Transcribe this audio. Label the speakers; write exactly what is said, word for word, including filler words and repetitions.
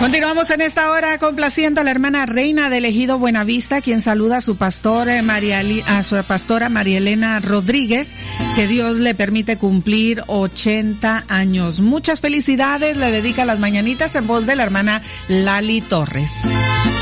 Speaker 1: Continuamos en esta hora complaciendo a la hermana Reina del Ejido Buenavista, quien saluda a su pastor, eh, María, a su pastora María Elena Rodríguez, que Dios le permite cumplir ochenta años. Muchas felicidades, le dedica las mañanitas en voz de la hermana Lali Torres.